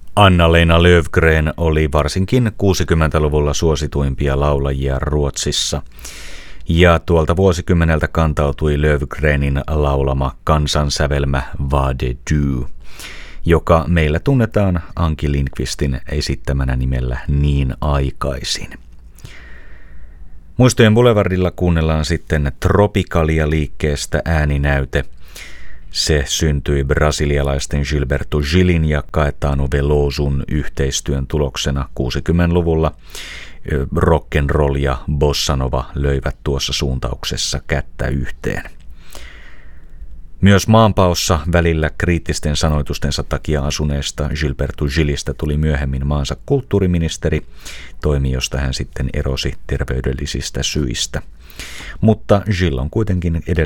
Anna-Lena Löfgren oli varsinkin 60-luvulla suosituimpia laulajia Ruotsissa. Ja tuolta vuosikymmeneltä kantautui Löfgrenin laulama kansansävelmä Vad det du, joka meillä tunnetaan Anki Lindqvistin esittämänä nimellä Niin aikaisin. Muistojen Boulevardilla kuunnellaan sitten Tropicalia-liikkeestä ääninäyte. Se syntyi brasilialaisten Gilberto Gilin ja Caetano Velosun yhteistyön tuloksena 60-luvulla. Rock'n'roll ja bossanova löivät tuossa suuntauksessa kättä yhteen. Myös maanpaossa välillä kriittisten sanoitustensa takia asuneesta Gilberto Gilistä tuli myöhemmin maansa kulttuuriministeri, toimi josta hän sitten erosi terveydellisistä syistä. Mutta Gil on kuitenkin edelleen